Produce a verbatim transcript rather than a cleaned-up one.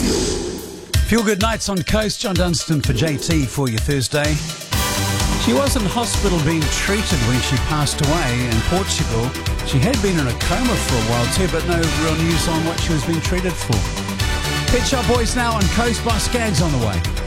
Feel good nights on Coast. John Dunstan for J T for your Thursday. She was in hospital being treated when she passed away in Portugal. She had been in a coma for a while too, but no real news on what she was being treated for. Pet Shop Boys now on Coast by Skaggs on the way.